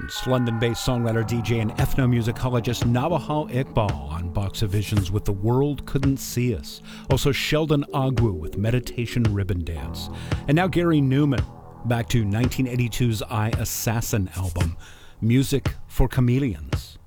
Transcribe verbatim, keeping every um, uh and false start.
It's London-based songwriter, D J, and ethnomusicologist Nabahal Iqbal on Box of Visions with The World Couldn't See Us. Also Sheldon Agwu with Meditation Ribbon Dance. And now Gary Newman, back to nineteen eighty-two's I Assassin album, Music for Chameleons.